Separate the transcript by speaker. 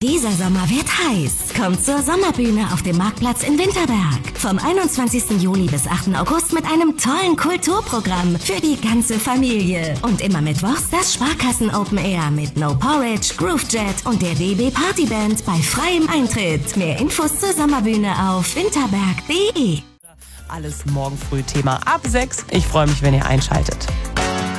Speaker 1: Dieser Sommer wird heiß. Kommt zur Sommerbühne auf dem Marktplatz in Winterberg. Vom 21. Juli bis 8. August mit einem tollen Kulturprogramm für die ganze Familie. Und immer mittwochs das Sparkassen Open Air mit No Porridge, Groovejet und der DB Partyband bei freiem Eintritt. Mehr Infos zur Sommerbühne auf winterberg.de.
Speaker 2: Alles morgen früh Thema ab 6. Ich freue mich, wenn ihr einschaltet.